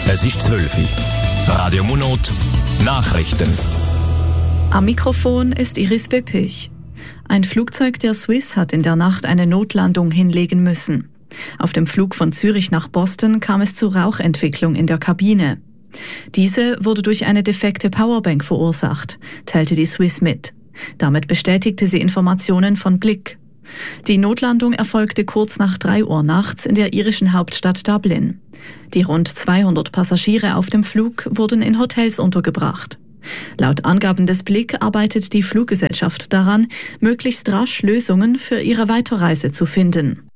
Es ist 12 Uhr. Radio Monot, Nachrichten. Am Mikrofon ist Iris Wippich. Ein Flugzeug der Swiss hat in der Nacht eine Notlandung hinlegen müssen. Auf dem Flug von Zürich nach Boston kam es zu Rauchentwicklung in der Kabine. Diese wurde durch eine defekte Powerbank verursacht, teilte die Swiss mit. Damit bestätigte sie Informationen von Blick. Die Notlandung erfolgte kurz nach 3 Uhr nachts in der irischen Hauptstadt Dublin. Die rund 200 Passagiere auf dem Flug wurden in Hotels untergebracht. Laut Angaben des Blick arbeitet die Fluggesellschaft daran, möglichst rasch Lösungen für ihre Weiterreise zu finden.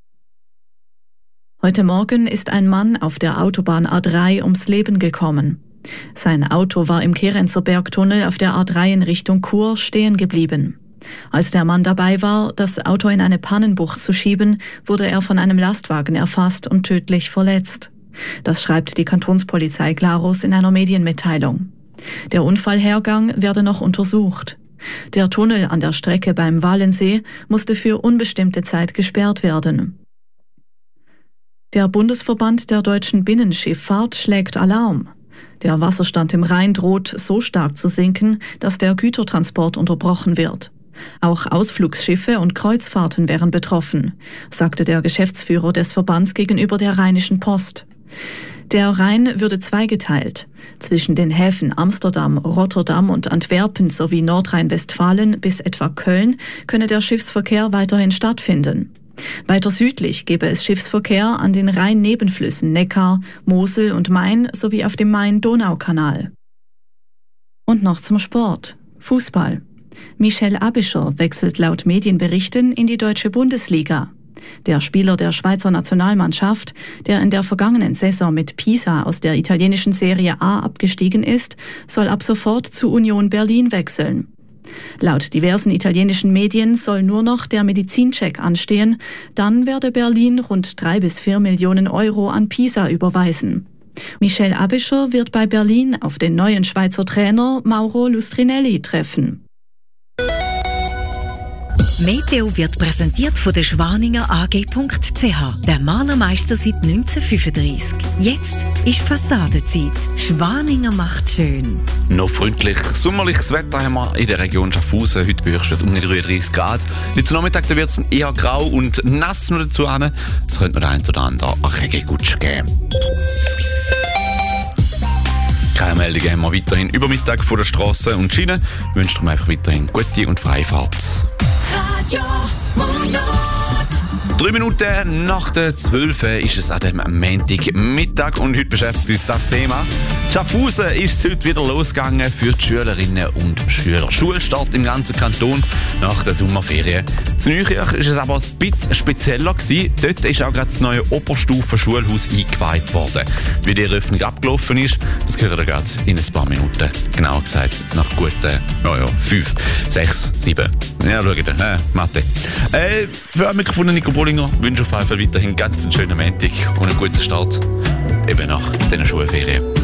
Heute Morgen ist ein Mann auf der Autobahn A3 ums Leben gekommen. Sein Auto war im Kehrenzer Bergtunnel auf der A3 in Richtung Chur stehen geblieben. Als der Mann dabei war, das Auto in eine Pannenbucht zu schieben, wurde er von einem Lastwagen erfasst und tödlich verletzt. Das schreibt die Kantonspolizei Glarus in einer Medienmitteilung. Der Unfallhergang werde noch untersucht. Der Tunnel an der Strecke beim Walensee musste für unbestimmte Zeit gesperrt werden. Der Bundesverband der deutschen Binnenschifffahrt schlägt Alarm. Der Wasserstand im Rhein droht so stark zu sinken, dass der Gütertransport unterbrochen wird. Auch Ausflugsschiffe und Kreuzfahrten wären betroffen, sagte der Geschäftsführer des Verbands gegenüber der Rheinischen Post. Der Rhein würde zweigeteilt. Zwischen den Häfen Amsterdam, Rotterdam und Antwerpen sowie Nordrhein-Westfalen bis etwa Köln könne der Schiffsverkehr weiterhin stattfinden. Weiter südlich gäbe es Schiffsverkehr an den Rhein-Nebenflüssen Neckar, Mosel und Main sowie auf dem Main-Donau-Kanal. Und noch zum Sport. Fußball. Michel Aebischer wechselt laut Medienberichten in die deutsche Bundesliga. Der Spieler der Schweizer Nationalmannschaft, der in der vergangenen Saison mit Pisa aus der italienischen Serie A abgestiegen ist, soll ab sofort zu Union Berlin wechseln. Laut diversen italienischen Medien soll nur noch der Medizincheck anstehen, dann werde Berlin rund 3 bis 4 Millionen Euro an Pisa überweisen. Michel Aebischer wird bei Berlin auf den neuen Schweizer Trainer Mauro Lustrinelli treffen. Meteo wird präsentiert von der Schwaninger AG.ch, der Malermeister seit 1935. Jetzt ist Fassadenzeit. Schwaninger macht schön. Noch freundlich sommerliches Wetter haben wir in der Region Schaffhausen. Heute bei Höchstwert um die 33 Grad. Heute Nachmittag wird es eher grau und nass noch dazu an. Es könnte noch ein oder andere Regengutsch geben. Keine Meldungen haben wir weiterhin über Mittag von der Straße und Schiene. Wir wünschen euch einfach weiterhin gute und freie Fahrt. 3 Minuten nach der 12 ist es an dem Montagmittag und heute beschäftigt uns das Thema. Schaffhausen ist es heute wieder losgegangen für die Schülerinnen und Schüler. Schulstart im ganzen Kanton nach der Sommerferien. In Neukirch ist es aber ein bisschen spezieller gewesen. Dort ist auch gerade das neue Oberstufen-Schulhaus eingeweiht worden. Wie die Eröffnung abgelaufen ist, das hören wir gerade in ein paar Minuten. Genauer gesagt nach guten 5, 6, 7. Ja, schau da, Mathe. Für mich gefunden, Nico Bollinger, wünsche auf jeden Fall weiterhin ganz einen schönen Montag und einen guten Start eben nach diesen Schulferien.